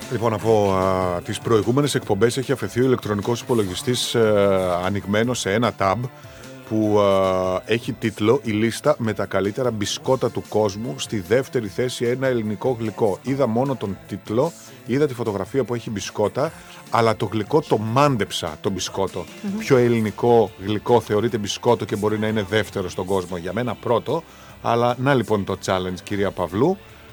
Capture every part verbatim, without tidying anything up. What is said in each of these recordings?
Λοιπόν, από α, τις προηγούμενες εκπομπές έχει αφαιθεί ο ηλεκτρονικός υπολογιστής α, ανοιγμένος σε ένα tab που α, έχει τίτλο «Η λίστα με τα καλύτερα μπισκότα του κόσμου». Στη δεύτερη θέση ένα ελληνικό γλυκό. Είδα μόνο τον τίτλο, είδα τη φωτογραφία που έχει μπισκότα, αλλά το γλυκό το μάντεψα, το μπισκότο. Mm-hmm. Ποιο ελληνικό γλυκό θεωρείται μπισκότο και μπορεί να είναι δεύτερο στον κόσμο? Για μένα πρώτο, αλλά να λοιπόν το challenge, κυρία Παυλού.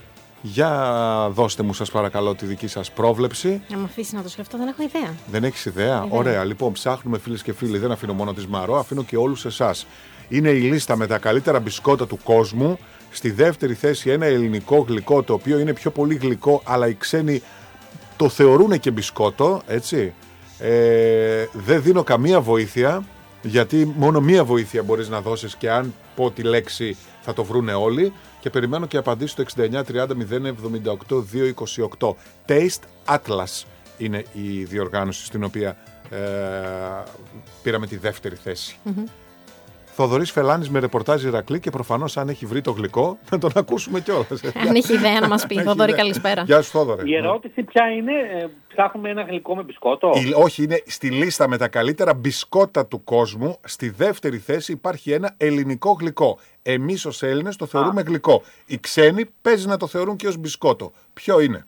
Για δώστε μου σας παρακαλώ τη δική σας πρόβλεψη. Να μου αφήσει να το σκεφτώ, δεν έχω ιδέα. Δεν έχεις ιδέα? ιδέα. Ωραία, λοιπόν ψάχνουμε φίλες και φίλοι, δεν αφήνω μόνο τη Μαρό, αφήνω και όλους εσάς. Είναι η λίστα με τα καλύτερα μπισκότα του κόσμου. Στη δεύτερη θέση ένα ελληνικό γλυκό, το οποίο είναι πιο πολύ γλυκό, αλλά οι ξένοι το θεωρούν και μπισκότο, έτσι. Ε, δεν δίνω καμία βοήθεια, γιατί μόνο μία βοήθεια μπορείς να δώσεις και αν πω τη λέξη θα το βρούνε όλοι. Και περιμένω και απαντήσεις στο εξήντα εννιά τριάντα μηδέν εβδομήντα οκτώ διακόσια είκοσι οκτώ. Taste Atlas είναι η διοργάνωση στην οποία ε, πήραμε τη δεύτερη θέση. Mm-hmm. Θοδωρής Φελάνης με ρεπορτάζ Ηρακλή και προφανώς αν έχει βρει το γλυκό να τον ακούσουμε κιόλας. Αν έχει ιδέα να μας πει. Θοδωρή, καλησπέρα. Γεια σου, Θόδωρε. Η ερώτηση ποια είναι, ε, ψάχνουμε ένα γλυκό με μπισκότο? Η, όχι, είναι στη λίστα με τα καλύτερα μπισκότα του κόσμου. Στη δεύτερη θέση υπάρχει ένα ελληνικό γλυκό. Εμείς ως Έλληνες το θεωρούμε Α. γλυκό. Οι ξένοι παίζει να το θεωρούν και ως μπισκότο. Ποιο είναι?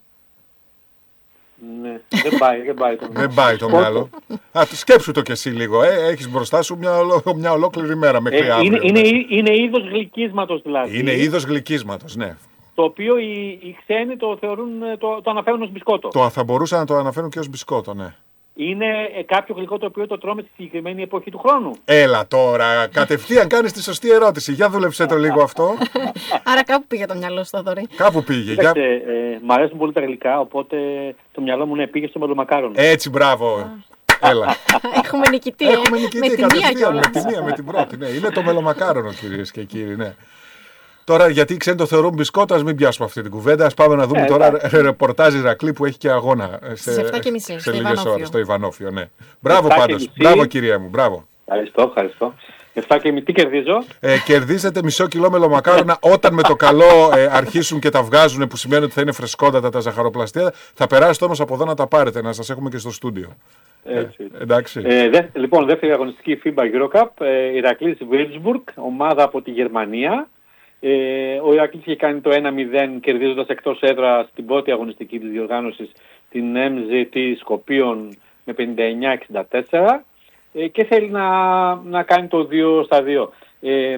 Ναι, δεν πάει, δεν πάει το μυαλό. Δεν πάει το μυαλό. Α, σκέψου το κι εσύ λίγο. Ε, έχεις μπροστά σου μια, ολο, μια ολόκληρη μέρα μέχρι ε, αύριο. Είναι, είναι, είναι είδος γλυκίσματος δηλαδή. Είναι είδος γλυκίσματος, ναι. Το οποίο οι, οι ξένοι το θεωρούν, το, το αναφέρουν ως μπισκότο. Το θα μπορούσαν να το αναφέρουν και ως μπισκότο, ναι. Είναι ε, κάποιο γλυκό το οποίο το τρώμε στη συγκεκριμένη εποχή του χρόνου? Έλα τώρα, κατευθείαν κάνεις τη σωστή ερώτηση. Για δούλεψε το λίγο αυτό. Άρα κάπου πήγε το μυαλό σου, Θοδωρή. Κάπου πήγε. Κοιτάξτε, για... ε, μ' αρέσουν πολύ τα γλυκά, οπότε το μυαλό μου ναι, πήγε στο μελομακάρονο. Έτσι, μπράβο. Έλα. Έχουμε νικητή, Έχουμε νικητή, με τη μία κιόλας. Με τη μία, με την πρώτη, ναι. Είναι το μελομακάρονο, κυρίες και κύριοι, ναι. Τώρα, γιατί οι ξένοι το θεωρούν μπισκότο, ας μην πιάσουμε αυτή την κουβέντα. Ας πάμε να δούμε ε, τώρα ε, ρεπορτάζ Ηρακλή που έχει και αγώνα στις εφτά και μισή, σε λίγες ώρες στο Ιβανόφιο. Ναι. Μπράβο πάντως. Μπράβο, κυρία μου. Μπράβο. Ευχαριστώ, ευχαριστώ. εφτά και μισή, τι κερδίζω? Ε, κερδίζετε μισό κιλό μελομακάρονα όταν με το καλό ε, αρχίσουν και τα βγάζουν, που σημαίνει ότι θα είναι φρεσκότατα τα ζαχαροπλαστεία. Θα περάσετε όμως από εδώ να τα πάρετε, να σας έχουμε και στο στούντιο. Έτσι. Ε, εντάξει. Ε, δε, λοιπόν, δεύτερη αγωνιστική φίμπα Eurocup, ε, Ηρακλής Βρίντσμπουργκ, ομάδα από τη Γερμανία. Ε, ο Ηρακλής είχε κάνει το ένα μηδέν κερδίζοντας εκτός έδρας στην πρώτη αγωνιστική της διοργάνωσης την εμ ζι τι Σκοπίων με πενήντα εννιά εξήντα τέσσερα ε, και θέλει να, να κάνει το δύο στα δύο. Ε,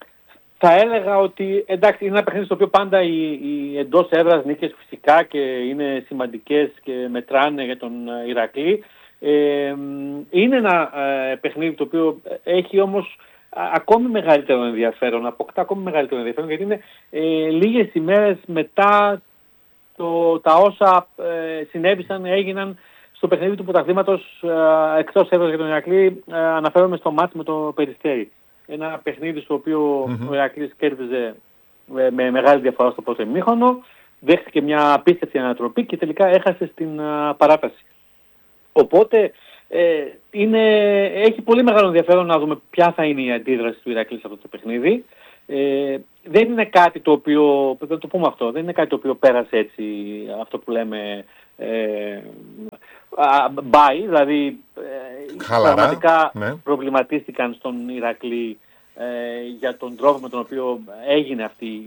θα έλεγα ότι εντάξει, είναι ένα παιχνίδι στο οποίο πάντα οι, οι εντός έδρας νίκες φυσικά και είναι σημαντικές και μετράνε για τον Ηρακλή. Ε, είναι ένα ε, παιχνίδι το οποίο έχει όμως ακόμη μεγαλύτερο ενδιαφέρον, αποκτά ακόμη μεγαλύτερο ενδιαφέρον, γιατί είναι ε, λίγες ημέρες μετά το, τα όσα ε, συνέβησαν, έγιναν στο παιχνίδι του πρωταθλήματος ε, εκτός έδρας για τον Ηρακλή. Ε, αναφέρομαι στο μάτς με το Περιστέρι. Ένα παιχνίδι στο οποίο mm-hmm. ο Ηρακλής κέρδιζε ε, με μεγάλη διαφορά στο πρώτο ημίχρονο, δέχτηκε μια απίστευτη ανατροπή και τελικά έχασε στην ε, παράταση. Οπότε Ε, είναι, έχει πολύ μεγάλο ενδιαφέρον να δούμε ποια θα είναι η αντίδραση του Ηρακλή σε αυτό το παιχνίδι. Ε, δεν είναι κάτι το οποίο, δεν το πούμε αυτό, δεν είναι κάτι το οποίο πέρασε έτσι, αυτό που λέμε ε, μπάι, δηλαδή ε, πραγματικά ναι. προβληματίστηκαν στον Ηρακλή ε, για τον τρόπο με τον οποίο έγινε αυτή